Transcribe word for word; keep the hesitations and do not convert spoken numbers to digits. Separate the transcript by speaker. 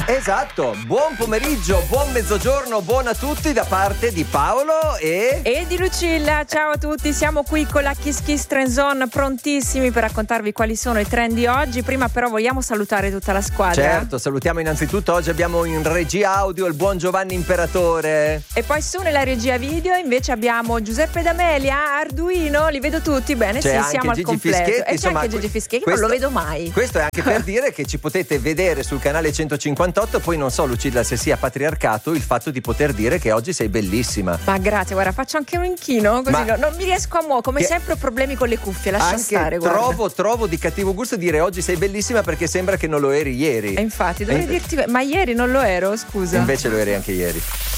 Speaker 1: Esatto, buon pomeriggio, buon mezzogiorno, buon a tutti da parte di Paolo e...
Speaker 2: E di Lucilla, ciao a tutti, siamo qui con la Kiss Kiss Trend Zone prontissimi per raccontarvi quali sono i trend di oggi. Prima però vogliamo salutare tutta la squadra.
Speaker 1: Certo, salutiamo innanzitutto, oggi abbiamo in regia audio il buon Giovanni Imperatore.
Speaker 2: E poi su nella regia video invece abbiamo Giuseppe D'Amelia, Arduino, li vedo tutti bene,
Speaker 1: c'è
Speaker 2: sì,
Speaker 1: anche
Speaker 2: siamo
Speaker 1: Gigi
Speaker 2: al completo.
Speaker 1: Fischetti,
Speaker 2: e c'è
Speaker 1: insomma,
Speaker 2: anche Gigi Fischetti,
Speaker 1: questo,
Speaker 2: non lo vedo mai.
Speaker 1: Questo è anche per dire che ci potete vedere sul canale centocinquantotto, poi non so Lucilla se sia patriarcato il fatto di poter dire che oggi sei bellissima.
Speaker 2: Ma grazie, guarda, faccio anche un inchino così.
Speaker 1: Ma
Speaker 2: no, non mi riesco a muovere, come
Speaker 1: che...
Speaker 2: sempre ho problemi con le cuffie, lascia
Speaker 1: anche
Speaker 2: stare, guarda.
Speaker 1: Trovo, trovo di cattivo gusto dire oggi sei bellissima perché sembra che non lo eri ieri.
Speaker 2: E infatti dovrei
Speaker 1: e...
Speaker 2: dirti, ma ieri non lo ero, scusa.
Speaker 1: Invece lo eri anche ieri.